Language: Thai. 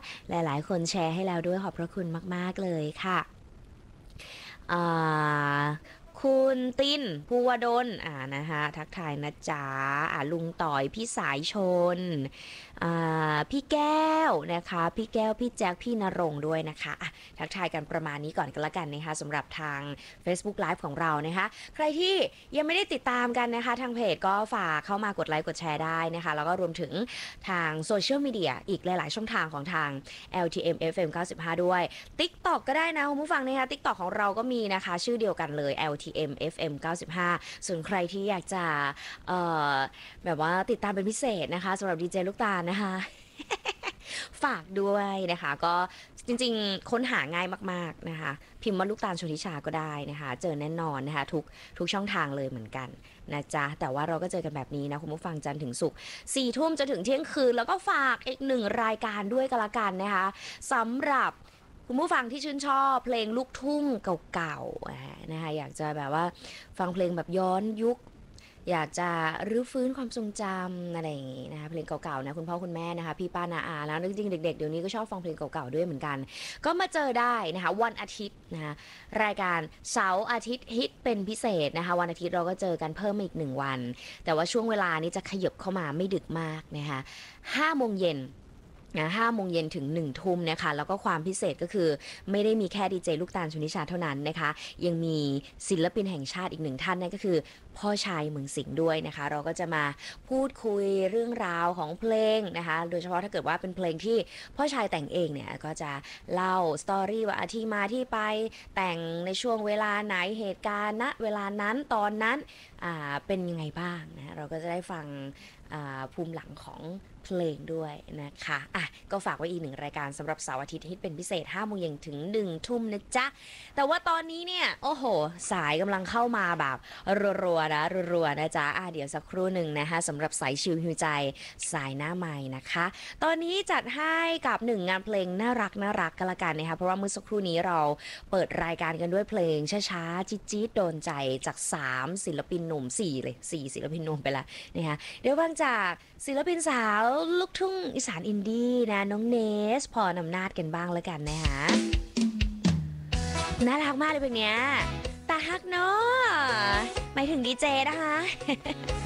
หลายๆคนแชร์ให้แล้วด้วยขอบพระคุณมากๆเลยค่ะอ่าคุณตินภูวดลนะคะทักทายนะจ๊ะลุงต่อยพี่สายชนพี่แก้วนะคะพี่แก้วพี่แจ็คพี่นรงค์ด้วยนะคะทักทายกันประมาณนี้ก่อนกันละกันนะคะสำหรับทาง Facebook Live ของเรานะคะใครที่ยังไม่ได้ติดตามกันนะคะทางเพจก็ฝากเข้ามากดไลค์กดแชร์ได้นะคะแล้วก็รวมถึงทางโซเชียลมีเดียอีกหลายๆช่องทางของทาง LTM FM 95 ด้วย TikTok ก็ได้นะคุณผู้ฟังนะคะ TikTok ของเราก็มีนะคะชื่อเดียวกันเลย LTM FM 95 ส่วนใครที่อยากจะแบบว่าติดตามเป็นพิเศษนะคะสำหรับดีเจลูกตาลนะคะ ฝากด้วยนะคะก็จริงๆค้นหาง่ายมากๆนะคะพิมพ์ว่าลูกตาลชนทิชาก็ได้นะคะเจอแน่นอนนะคะทุกช่องทางเลยเหมือนกันนะจ๊ะแต่ว่าเราก็เจอกันแบบนี้นะคุณผู้ฟังจันทร์ถึงศุกร์4 ทุ่มจะถึงเที่ยงคืนแล้วก็ฝากอีก1รายการด้วยกันละกันนะคะสำหรับคุณผู้ฟังที่ชื่นชอบเพลงลูกทุ่งเก่าๆนะคะอยากจะแบบว่าฟังเพลงแบบย้อนยุคอยากจะรื้อฟื้นความทรงจำอะไรอย่างงี้นะคะเพลงเก่าๆนะคุณพ่อคุณแม่นะคะพี่ป้านาอาแล้วจริงๆเด็กๆเดี๋ยวนี้ก็ชอบฟังเพลงเก่าๆด้วยเหมือนกันก็มาเจอได้นะคะวันอาทิตย์นะคะรายการเสาร์อาทิตย์ฮิตเป็นพิเศษนะคะวันอาทิตย์เราก็เจอกันเพิ่มอีก1 วันแต่ว่าช่วงเวลานี้จะขยับเข้ามาไม่ดึกมากนะคะ5 โมงเย็น5 โมงเย็นถึง1 ทุ่มนะคะแล้วก็ความพิเศษก็คือไม่ได้มีแค่ดีเจลูกตาลชนิชาเท่านั้นนะคะยังมีศิลปินแห่งชาติอีก1 ท่านนั่นก็คือพ่อชายเมืองสิงห์ด้วยนะคะเราก็จะมาพูดคุยเรื่องราวของเพลงนะคะโดยเฉพาะถ้าเกิดว่าเป็นเพลงที่พ่อชายแต่งเองเนี่ยก็จะเล่าสตอรี่ว่าที่มาที่ไปแต่งในช่วงเวลาไหนเหตุการณ์ณเวลานั้นตอนนั้นเป็นยังไงบ้างนะเราก็จะได้ฟังภูมิหลังของเพลงด้วยนะคะก็ฝากไว้อีก1 รายการสำหรับเสาร์อาทิตย์ฮิตเป็นพิเศษ5 โมงเย็นถึง1 ทุ่มนะจ๊ะแต่ว่าตอนนี้เนี่ยโอ้โหสายกำลังเข้ามาแบบรัวๆนะรัวๆนะจ๊ะเดี๋ยวสักครู่หนึ่งนะคะสำหรับสายชิลฮิวใจสายหน้าใหม่นะคะตอนนี้จัดให้กับ1 งานเพลงน่ารักกันละกันนะคะเพราะว่าเมื่อสักครู่นี้เราเปิดรายการกันด้วยเพลงช้าๆจี๊ดๆโดนใจจาก3 ศิลปินหนุ่ม4เลย4 ศิลปินหนุ่มไปละนะคะเดี๋ยวฟังจากศิลปินสาวลูกทุ่งอีสานอินดี้นะน้องเนสพรอำนาจกันบ้างแล้วกันนะคะน่ารักมากเลยเพลงเนี้ยตาฮักเนาะหมายถึงดีเจนะคะ